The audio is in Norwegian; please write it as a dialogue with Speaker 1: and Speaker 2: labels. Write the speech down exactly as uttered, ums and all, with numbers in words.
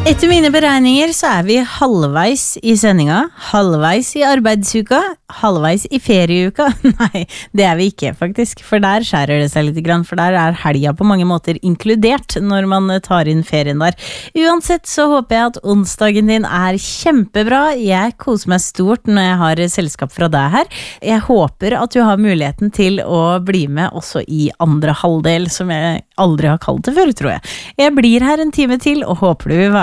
Speaker 1: Etter mine beregninger så er vi halvveis i sendinga, halvveis i arbeidsuka, halvveis i ferieuka. Nei, det er vi ikke faktisk, for der skjærer det seg litt grann, for der er helga på mange måter inkludert når man tar inn ferien der. Uansett så håper jeg at onsdagen din er kjempebra. Jeg koser meg stort når jeg har selskap fra deg her. Jeg håper at du har muligheten til å bli med også i andre halvdel, som jeg aldri har kalt det før, tror jeg. Jeg blir her en time til og håper du vil være